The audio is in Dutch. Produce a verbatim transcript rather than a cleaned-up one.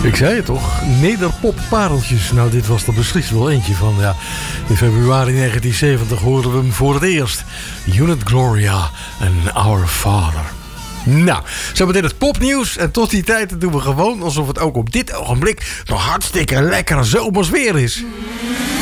Ik zei het toch, nederpoppareltjes. Nou, dit was er beslist wel eentje van, ja. In februari negentien zeventig hoorden we hem voor het eerst. Unit Gloria en Our Father. Nou, zo meteen het popnieuws. En tot die tijd doen we gewoon alsof het ook op dit ogenblik nog hartstikke lekker zomers weer is.